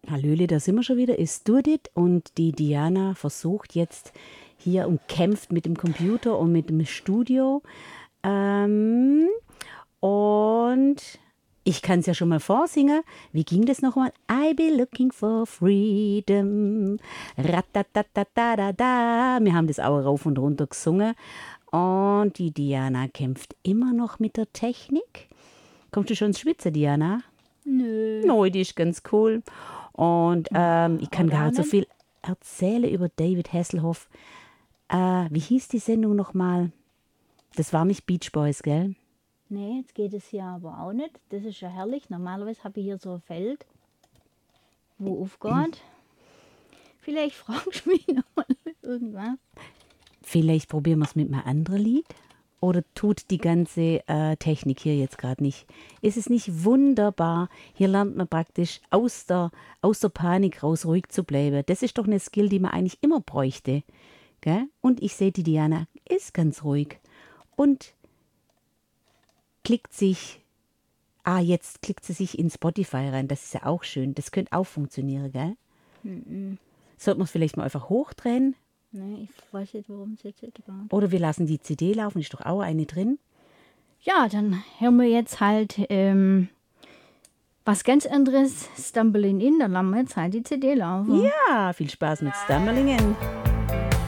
Hallöle, da sind wir schon wieder. Ist Judith und die Diana versucht jetzt hier und kämpft mit dem Computer und mit dem Studio. Und ich kann es ja schon mal vorsingen. Wie ging das nochmal? I be looking for freedom. Ratatatatata. Wir haben das auch rauf und runter gesungen. Und die Diana kämpft immer noch mit der Technik. Kommst du schon ins Schwitzen, Diana? Nö. No, die ist ganz cool. Und ich kann Oder gar nicht so nicht? viel erzählen über David Hasselhoff. Wie hieß die Sendung nochmal? Das war nicht Beach Boys, gell? Nee, jetzt geht es hier aber auch nicht. Das ist ja herrlich. Normalerweise habe ich hier so ein Feld, wo aufgeht. Vielleicht fragst du mich nochmal irgendwas. Vielleicht probieren wir es mit einem anderen Lied. Oder tut die ganze Technik hier jetzt gerade nicht? Ist es nicht wunderbar? Hier lernt man praktisch aus der Panik raus ruhig zu bleiben. Das ist doch eine Skill, die man eigentlich immer bräuchte. Gell? Und ich sehe, die Diana ist ganz ruhig. Und jetzt klickt sie sich in Spotify rein. Das ist ja auch schön. Das könnte auch funktionieren, gell? Sollten wir es vielleicht mal einfach hochdrehen? Nee, ich weiß nicht, worum es jetzt geht. Oder wir lassen die CD laufen, ist doch auch eine drin. Ja, dann hören wir jetzt halt was ganz anderes. Stumbling In, dann lassen wir jetzt halt die CD laufen. Ja, viel Spaß mit Stammerlingen.